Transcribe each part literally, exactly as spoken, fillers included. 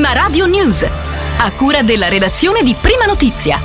Prima Radio News, a cura della redazione di Prima Notizia.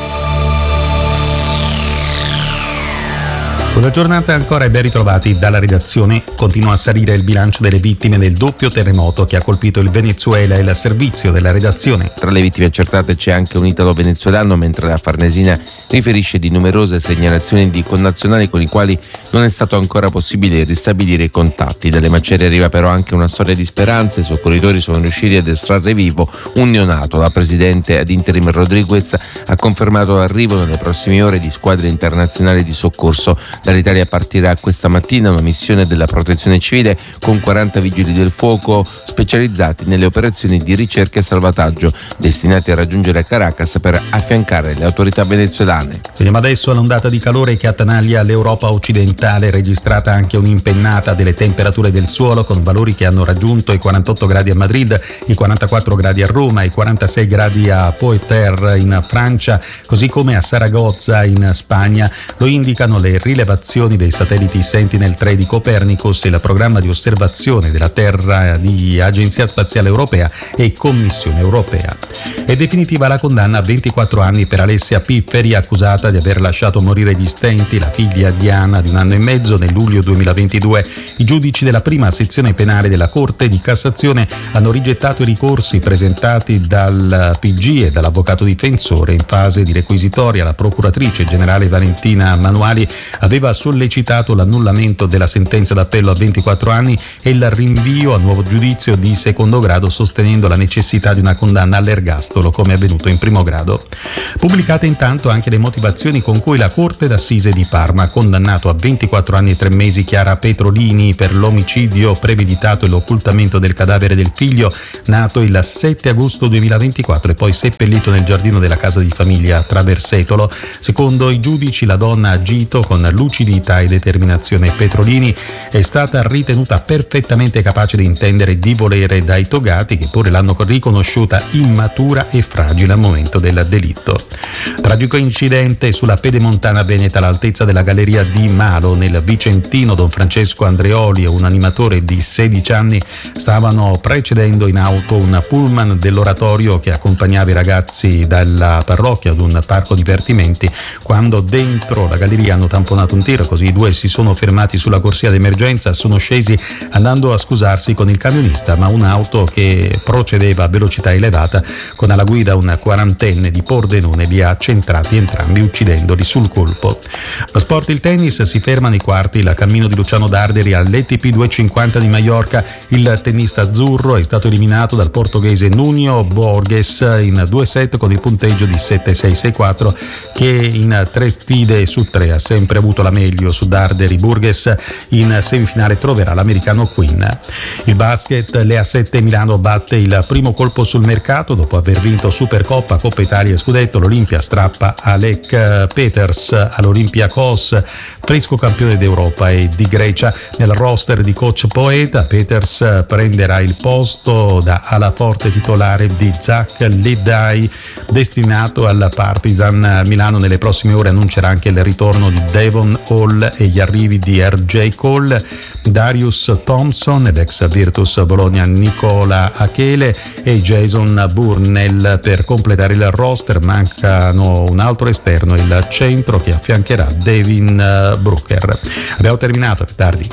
Buona giornata ancora e ben ritrovati dalla redazione. Continua a salire il bilancio delle vittime del doppio terremoto che ha colpito il Venezuela e il servizio della redazione. Tra le vittime accertate c'è anche un italo-venezuelano, mentre la Farnesina riferisce di numerose segnalazioni di connazionali con i quali non è stato ancora possibile ristabilire i contatti. Dalle macerie arriva però anche una storia di speranza. I soccorritori sono riusciti ad estrarre vivo un neonato. La presidente ad interim Rodriguez ha confermato l'arrivo nelle prossime ore di squadre internazionali di soccorso. Dall'Italia partirà questa mattina una missione della Protezione Civile con quaranta vigili del fuoco specializzati nelle operazioni di ricerca e salvataggio, destinati a raggiungere Caracas per affiancare le autorità venezuelane. Veniamo adesso all'ondata di calore che attanaglia l'Europa occidentale, registrata anche un'impennata delle temperature del suolo con valori che hanno raggiunto i quarantotto gradi a Madrid, i quarantaquattro gradi a Roma, i quarantasei gradi a Poitiers in Francia, così come a Saragozza in Spagna. Lo indicano le rilevazioni dei satelliti Sentinel tre di Copernicus e il programma di osservazione della Terra di Agenzia Spaziale Europea e Commissione Europea. È definitiva la condanna a ventiquattro anni per Alessia Pifferi, accusata di aver lasciato morire gli stenti la figlia Diana di un anno e mezzo nel luglio duemilaventidue. I giudici della prima sezione penale della Corte di Cassazione hanno rigettato i ricorsi presentati dal P G e dall'avvocato difensore. In fase di requisitoria la procuratrice generale Valentina Manuali aveva sollecitato l'annullamento della sentenza d'appello a ventiquattro anni e il rinvio a nuovo giudizio di secondo grado, sostenendo la necessità di una condanna all'ergastolo come è avvenuto in primo grado. Pubblicate intanto anche le motivazioni con cui la Corte d'Assise di Parma ha condannato a ventiquattro anni e tre mesi Chiara Petrolini per l'omicidio premeditato e l'occultamento del cadavere del figlio nato il sette agosto duemilaventiquattro e poi seppellito nel giardino della casa di famiglia a Traversetolo. Secondo i giudici la donna ha agito con lucidità e determinazione. Petrolini è stata ritenuta perfettamente capace di intendere e di volere dai togati, che pure l'hanno riconosciuta immatura e fragile al momento del delitto. Tragico incidente sulla pedemontana veneta all'altezza della galleria di Malo nel Vicentino. Don Francesco Andreoli e un animatore di sedici anni stavano precedendo in auto un pullman dell'oratorio che accompagnava i ragazzi dalla parrocchia ad un parco divertimenti, quando dentro la galleria hanno tamponato un tiro, così i due si sono fermati sulla corsia d'emergenza, sono scesi andando a scusarsi con il camionista, ma un'auto che procedeva a velocità elevata con alla guida un quarantenne di Pordenone li ha centrati entrambi uccidendoli sul colpo. Lo sport, il tennis, si fermano i quarti, il cammino di Luciano Darderi all'E T P duecentocinquanta di Maiorca. Il tennista azzurro è stato eliminato dal portoghese Nuno Borges in due set con il punteggio di sette sei sei quattro, che in tre sfide su tre ha sempre avuto la meglio su Darderi. Burgess in semifinale troverà l'americano Quinn. Il basket, l'E A sette Milano batte il primo colpo sul mercato dopo aver vinto Supercoppa, Coppa Italia e Scudetto. L'Olimpia strappa Alec Peters all'Olympiakos, fresco campione d'Europa e di Grecia. Nel roster di coach Poeta, Peters prenderà il posto da ala forte titolare di Zach Ledai, destinato al Partizan. Milano nelle prossime ore annuncerà anche il ritorno di Devon Hall e gli arrivi di R J Cole, Darius Thompson ed ex Virtus Bologna Nicola Achele e Jason Burnell. Per completare il roster mancano un altro esterno, il centro che affiancherà Devin Brooker. Abbiamo terminato, più tardi.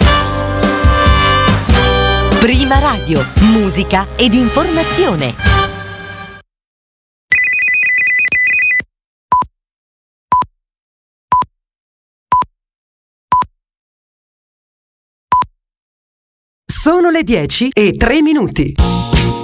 Prima Radio, musica ed informazione. Sono le dieci e tre minuti.